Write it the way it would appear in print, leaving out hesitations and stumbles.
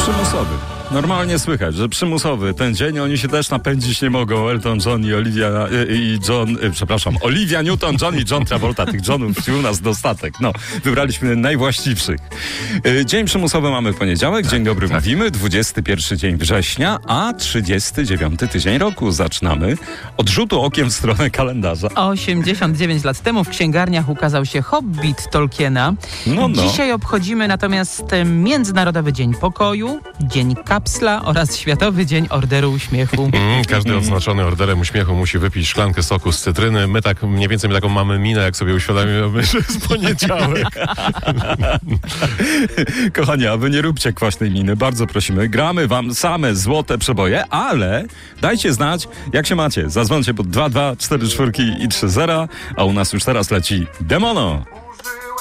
Przymusowy. Normalnie słychać, że przymusowy ten dzień, oni się też napędzić nie mogą. Elton John i Olivia Newton-John i John Travolta. Tych Johnów u nas dostatek. No, wybraliśmy najwłaściwszych. Dzień przymusowy mamy w poniedziałek. Dzień dobry, mówimy. 21 dzień września, a 39 tydzień roku. Zaczynamy od rzutu okiem w stronę kalendarza. 89 lat temu w księgarniach ukazał się Hobbit Tolkiena. Dzisiaj obchodzimy natomiast Międzynarodowy Dzień Pokoju, Dzień Kapsla oraz Światowy Dzień Orderu Uśmiechu. Każdy odznaczony Orderem Uśmiechu musi wypić szklankę soku z cytryny. My tak mniej więcej taką mamy minę, jak sobie uświadamiamy, że jest poniedziałek. Kochani, a wy nie róbcie kwaśnej miny, bardzo prosimy. Gramy wam same złote przeboje, ale dajcie znać, jak się macie. Zadzwońcie pod 2244 i 30, a u nas już teraz leci Demono.